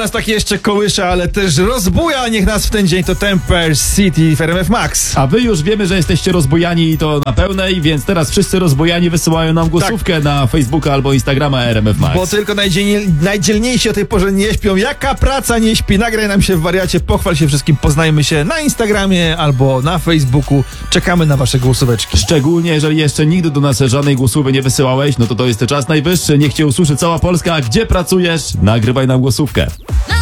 nas takie jeszcze kołysze, ale też rozbuja, niech nas w ten dzień to Temper City w RMF Max. A wy już wiemy, że jesteście rozbujani i to na pełnej, więc teraz wszyscy rozbujani wysyłają nam głosówkę na Facebooka albo Instagrama RMF Max. Bo tylko najdzielniejsi o tej porze nie śpią. Jaka praca nie śpi? Nagraj nam się w wariacie, pochwal się wszystkim, poznajmy się na Instagramie albo na Facebooku. Czekamy na wasze głosóweczki. Szczególnie jeżeli jeszcze nigdy do nas żadnej głosówy nie wysyłałeś, no to jest czas najwyższy. Niech cię usłyszy cała Polska. Gdzie pracujesz? Nagrywaj nam głosówkę.